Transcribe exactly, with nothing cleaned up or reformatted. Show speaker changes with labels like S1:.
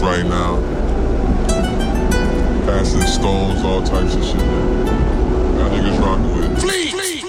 S1: streets right now. Passing stones, all types of shit, man. Y'all niggas rockin' with it. Flee! Flee!